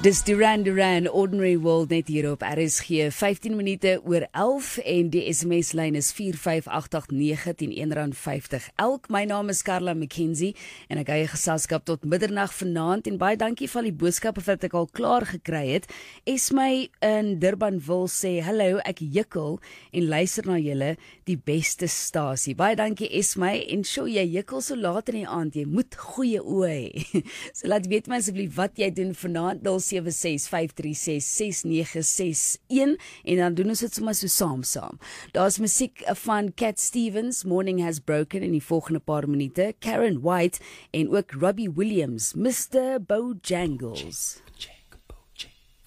Dis Duran Duran, Ordinary World net hier op RSG, 15 minute oor 11 en die SMS-lyn is 45889 R10.50 elk. My naam is Carla McKenzie en ek hou jou geselskap tot middernag vanaand en baie dankie vir al die boodskappe wat ek al klaar gekry het. Esmy in Durban wil sê, hallo, ek jukkel en luister na julle, die beste stasie. Baie dankie Esmy en show, jy jukkel so laat in die aand, jy moet goeie oë hê. So laat weet my asseblief wat jy doen vanaand. 0765366961 en dan doen ons dit sommer so saam. Daar's musiek van Cat Stevens, Morning Has Broken in die volgende paar minute, Karen White en ook Robbie Williams, Mr. Bojangles.